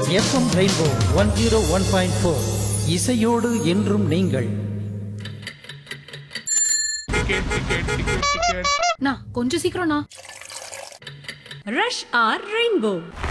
FM rainbow 101.4 இசையோடு என்றும் நீங்கள். கொஞ்சம் சீக்கிரம். Rush R rainbow.